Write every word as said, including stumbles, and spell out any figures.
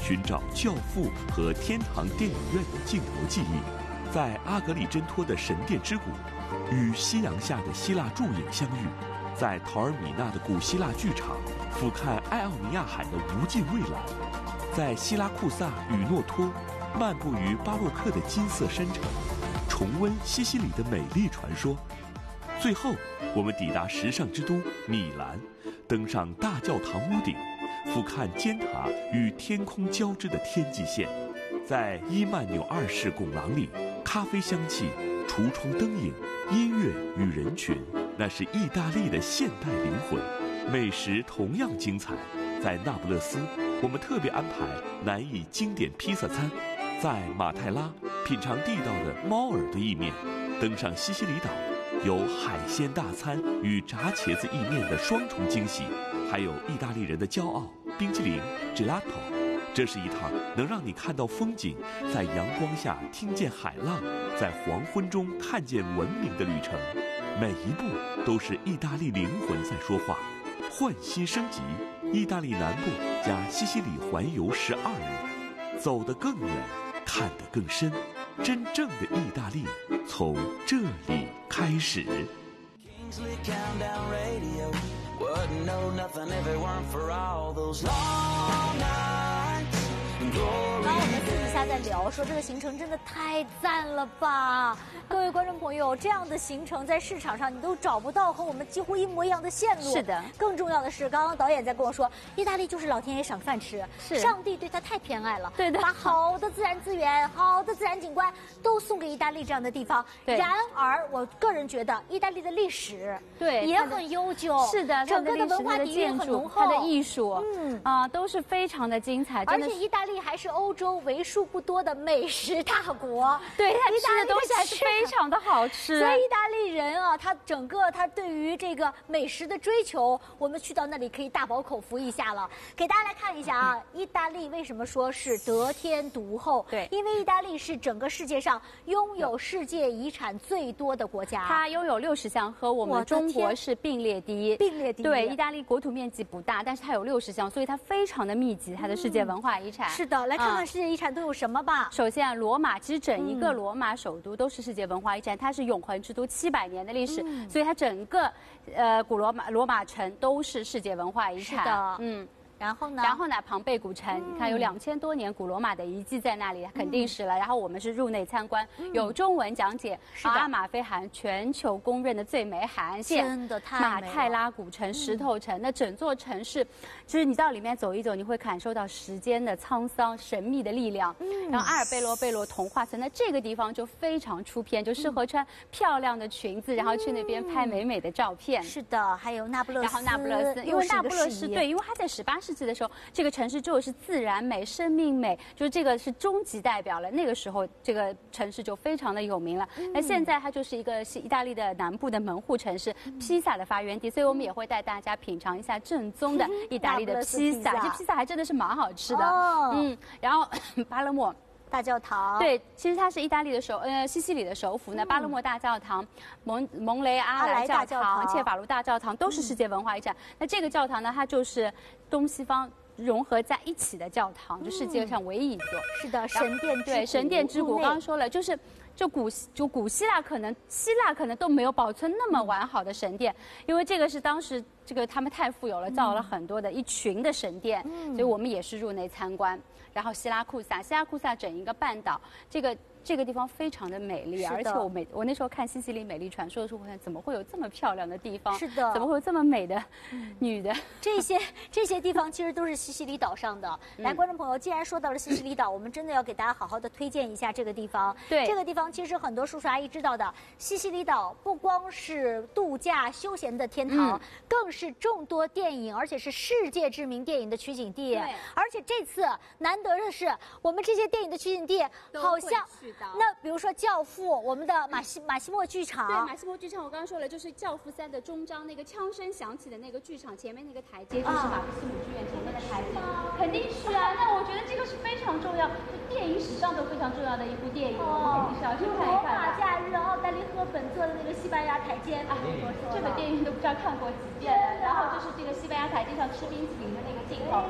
寻找《教父》和天堂电影院的镜头记忆，在阿格里真托的神殿之谷，与夕阳下的希腊柱影相遇，在陶尔米纳的古希腊剧场俯瞰爱奥尼亚海的无尽蔚蓝，在希拉库萨与诺托漫步于巴洛克的金色山城，重温西西里的美丽传说。最后，我们抵达时尚之都米兰，登上大教堂屋顶，俯瞰尖塔与天空交织的天际线。在伊曼纽二世拱廊里，咖啡香气、橱窗灯影、音乐与人群，那是意大利的现代灵魂。美食同样精彩，在那不勒斯，我们特别安排南意经典披萨餐，在马泰拉品尝地道的猫耳朵意面，登上西西里岛，有海鲜大餐与炸茄子意面的双重惊喜，还有意大利人的骄傲冰淇淋 gelato。 这是一趟能让你看到风景，在阳光下听见海浪，在黄昏中看见文明的旅程。每一步都是意大利灵魂在说话。焕新升级，意大利南部加西西里环游十二日，走得更远，看得更深。真正的意大利从这里开始。 刚刚我们私底下在聊，说这个行程真的太赞了吧！各位观众朋友，这样的行程在市场上你都找不到和我们几乎一模一样的线路。 是的。 更重要的是，刚刚导演在跟我说，意大利就是老天爷赏饭吃， 是上帝对他太偏爱了， 对的， 把好的自然资源、好的自然景观都送给意大利这样的地方。 对。 然而，我个人觉得，意大利的历史对也很悠久， 是的， 整个的文化底蕴很浓厚， 它的艺术， 嗯啊、呃，都是非常的精彩。 而且意大利还是欧洲为数不多的美食大国， 对，它吃的东西还是非常的好吃。 所以意大利人啊，他整个他对于这个美食的追求，我们去到那里可以大饱口福一下了。给大家来看一下啊，意大利为什么说是得天独厚？ 对， 因为意大利是整个世界上拥有世界遗产最多的国家， 它拥有六十项，和我们中国是并列第一。 并列第一。 对，意大利国土面积不大，但是它有六十项，所以它非常的密集，它的世界文化遗产。 嗯、是的，来看看世界遗产都有什么吧。 首先，罗马其实整一个罗马首都都是世界文化遗产，它是永恒之都，七百年的历史， 嗯、 所以它整个呃古罗马罗马城都是世界文化遗产。 是的， 嗯。 然后呢？ 然后呢？庞贝古城，嗯、你看有两千多年古罗马的遗迹在那里，肯定是了。嗯、然后我们是入内参观，嗯、有中文讲解。阿马菲海岸全球公认的最美海岸线， 真的太美了。马泰拉古城、石头城，嗯、那整座城市，就是你到里面走一走，你会感受到时间的沧桑、神秘的力量。嗯、然后阿尔贝罗贝罗童话村，那这个地方就非常出片，就适合穿漂亮的裙子，嗯、然后去那边拍美美的照片。 是的，还有那不勒斯。 然后那不勒斯，因为那不勒斯对，因为它在十八世纪的时候，这个城市就是自然美、生命美，就是这个是终极代表了。那个时候，这个城市就非常的有名了。嗯、那现在它就是一个是意大利的南部的门户城市，嗯、披萨的发源地，所以我们也会带大家品尝一下正宗的意大利的披萨。这披萨还真的是蛮好吃的。哦、嗯，然后巴勒莫。 大教堂对，其实它是意大利的首呃西西里的首府呢，嗯、巴勒莫大教堂、蒙蒙雷阿莱教堂、切法卢大教堂都是世界文化遗产。嗯、那这个教堂呢，它就是东西方融合在一起的教堂，就世界上唯一一座。 是的，神殿之对神殿之谷，我刚刚说了，就是。就古就古希腊可能希腊可能都没有保存那么完好的神殿，因为这个是当时这个他们太富有了，造了很多的一群的神殿，嗯、所以我们也是入内参观。然后希拉库萨，希拉库萨整一个半岛，这个这个地方非常的美丽，而且我每我那时候看西西里美丽传说的时候，我想怎么会有这么漂亮的地方？ 是的， 怎么会有这么美的女的？ 这些这些地方其实都是西西里岛上的。来，观众朋友，既然说到了西西里岛，我们真的要给大家好好的推荐一下这个地方。 对， 这个地方其实很多叔叔阿姨知道的，西西里岛不光是度假休闲的天堂，嗯、更是众多电影，而且是世界知名电影的取景地。 对， 而且这次难得的是，我们这些电影的取景地好像那比如说《教父》，我们的马西马西莫剧场。 对，马西莫剧场我刚刚说了，就是《教父三》的终章，那个枪声响起的那个剧场前面那个台阶，就是马克西姆剧院前面的台阶。啊、肯定是啊，那我觉得这个是非常重要，就电影史上都非常重要的一部电影，哦、我们肯定是要去看一看。罗马假日，奥黛丽·赫本坐的那个西班牙台阶，啊， 这个电影都不知道看过几遍了。然后就是这个西班牙台阶上吃冰淇淋的那个镜头。